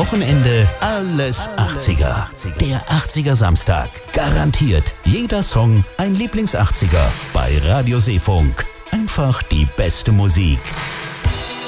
Wochenende alles 80er. Der 80er Samstag. Garantiert jeder Song ein Lieblings-80er. Bei Radio Seefunk. Einfach die beste Musik.